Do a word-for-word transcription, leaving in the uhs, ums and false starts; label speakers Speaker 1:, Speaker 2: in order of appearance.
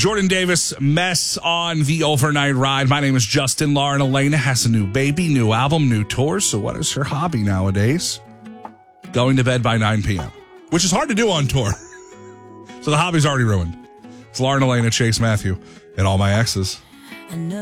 Speaker 1: Jordan Davis, Mess on the overnight ride. My name is Justin. Lauren Elena has a new baby, new album, new tours. So what is her hobby nowadays? Going to bed by nine p.m., which is hard to do on tour. So the hobby's already ruined. It's Lauren Elena, Chase Matthew, and all my exes.
Speaker 2: I know.